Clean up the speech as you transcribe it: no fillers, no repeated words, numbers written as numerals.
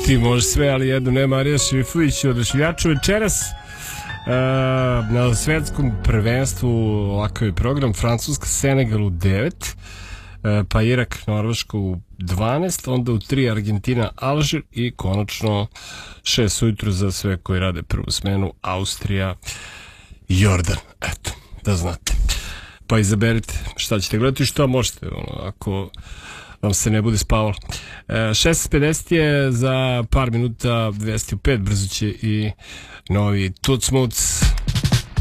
Ti možeš sve, ali jedno ne. Marija Šerifović Odašiljaču večeras na svetskom prvenstvu. Ovakav je program: Francuska Senegal u 9, pa Irak Norveška u 12, onda u 3 Argentina Alžir i konačno 6 ujutru za sve koji rade prvu smenu Austrija Jordan. Eto, da znate. Pa izaberite šta ćete gledati i šta možete, ako vam se ne bude spavalo. 16:50 je, za par minuta 205, brzo će i novi Tuc Muc.